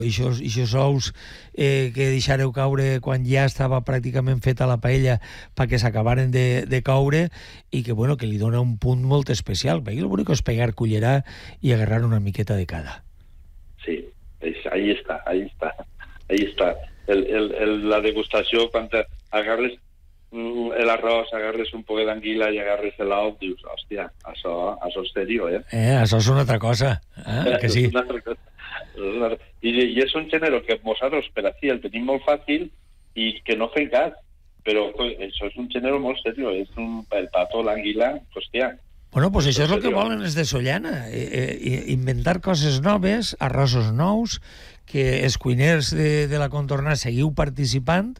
Ixos ous que deixareu caure quan ja estava pràcticament feta la paella perquè s'acabaren de caure i que, bueno, que li dona un punt molt especial. Perquè el bonic és pegar cullerà i agarrar una miqueta de cada. Sí, ahí está. La degustació, quan agarres l'arròs, agarres un poc d'anguila i agarres l'ou, dius, hòstia, això és serio, Això és una altra cosa, que sí. És una altra cosa. I és un gènere que nosaltres per aquí el tenim molt fàcil i que no fem cas, però això és un gènere molt seriós, és el pato, l'anguila, hòstia. Bueno, doncs això és el que volen els de Sollana, inventar coses noves, arrossos nous, que els cuiners de la Contornà seguiu participant,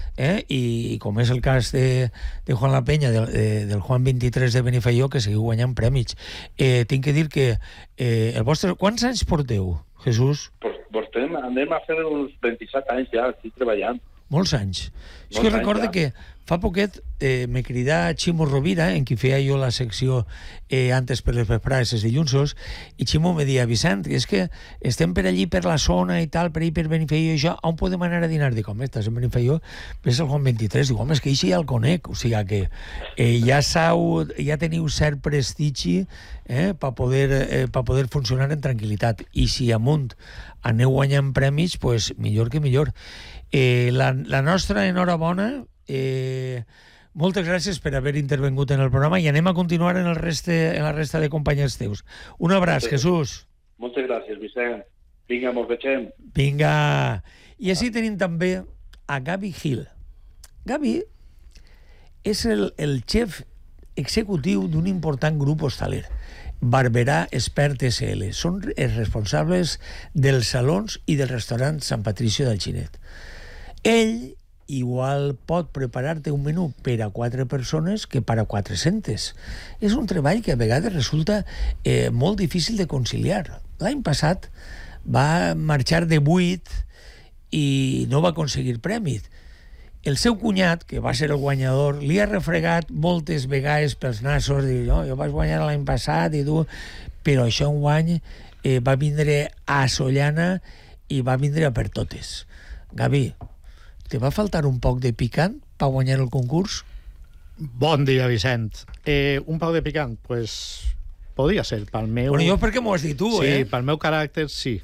i com és el cas de Juan La Peña, del Juan 23 de Benifaió, que seguiu guanyant prèmits. Tinc que dir que el vostre... Quants anys porteu, Jesús? Anem a fer uns 27 anys ja, estic treballant. Molts anys. És que recordo que fa poquet me cridà Ximo Rovira, en qui feia jo la secció antes per les vesprades, els dilluns, i Ximo me deia, Vicent, és que estem per allí, per la zona i tal, per allí, per Benifaió i això, on podem anar a dinar? Dic, home, estàs en Benifaió, ves al Juan 23. Dic, home, és que així ja el conec, o sigui que ja teniu cert prestigi per poder funcionar en tranquil·litat. I si amunt aneu guanyant premis, pues millor que millor. La nostra enhorabona, moltes gràcies per haver intervengut en el programa i anem a continuar en la resta de companys teus. Un abraç, Jesús. Moltes gràcies, Vicent. Vinga, mos vegem. Vinga. I així tenim també a Gavi Gil. Gavi és el xef executiu d'un important grup hostaler, Barberà Expert SL. Són els responsables dels salons i del restaurant Sant Patricio d'Alginet. Ell igual pot preparar-te un menú per a 4 persones que per a 400. És un treball que a vegades resulta molt difícil de conciliar. L'any passat va marxar de 8 i no va aconseguir premi. El seu cunyat, que va ser el guanyador, li ha refregat moltes vegades pels nassos, diu, jo vaig guanyar l'any passat i tu... Però això enguany va vindre a Sollana i va vindre a per totes. Gavi, te va faltar un poc de picant per guanyar el concurs? Bon dia, Vicent. Un poc de picant? Pues podria ser. Pel meu... Bueno, jo perquè m'ho has dit tu, Sí, pel meu caràcter, sí.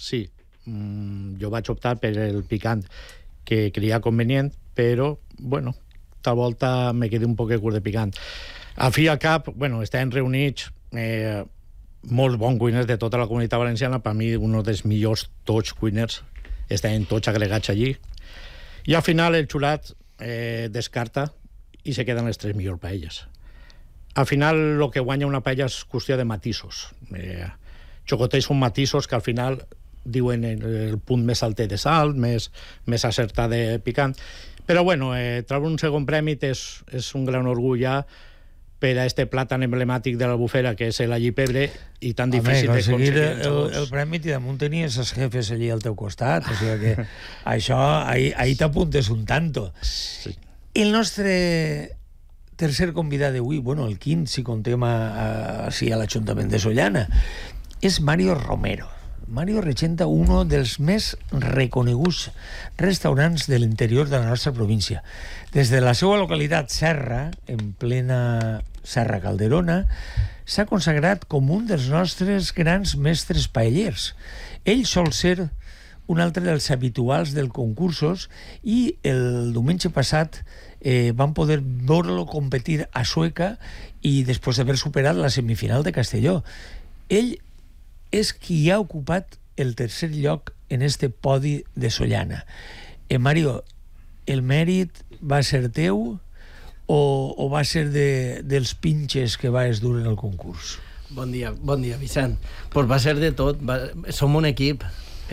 Jo vaig optar per el picant que creia convenient, però, bueno, tal volta me quedé un poc curt de picant. Al fi i al cap, bueno, estem reunits molts bons cuiners de tota la comunitat valenciana, per mi un dels millors tots cuiners, estem tots agregats allí. I al final el xurat descarta i se queden les 3 millors paelles. Al final el que guanya una paella és qüestió de matisos. Xocotets són matisos que al final diuen el punt més alter de sal, més acertat de picant. Però bueno, treure un segon premi és un gran orgull ja per a este plat tan emblemàtic de l'Albufera, que és l'allí pebre, i tan difícil de aconseguir. El premi i damunt tenies els jefes allí al teu costat, o sigui que això, ahí t'apuntes un tanto. Sí. El nostre tercer convidat d'avui, bueno, el quint, si contem a l'Ajuntament de Sollana, és Mario Romero. Mario regenta un dels més reconeguts restaurants de l'interior de la nostra província. Des de la seva localitat Serra, en plena Serra Calderona, s'ha consagrat com un dels nostres grans mestres paellers. Ell sol ser un altre dels habituals dels concursos i el diumenge passat van poder veure-lo competir a Sueca i després d'haver superat la semifinal de Castelló. Ell és qui ha ocupat el tercer lloc en este podi de Sollana. Mario, el mèrit va ser teu o va ser dels pinches que vas dur en el concurs? Bon dia, Vicent. Pues va ser de tot. Som un equip.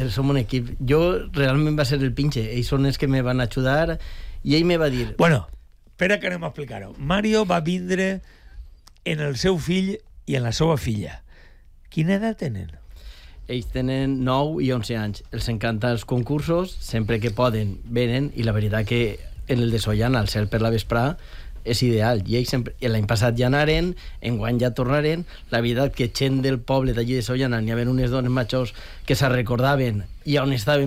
Jo realment va ser el pinche. Ells són els que me van ajudar i ell me va dir... Bueno, espera que anem a explicar-ho. Mario va vindre en el seu fill i en la seva filla. Quina edat tenen? Ells tenen 9 i 11 anys. Els encanta els concursos, sempre que poden venen, i la veritat que en el de Sollana, al ser per la vesprà, és ideal. I ells sempre, l'any passat ja anaren, enguany ja tornaren. La veritat que gent del poble d'allí de Sollana n'hi havia unes dones majors que se recordaven i on estaven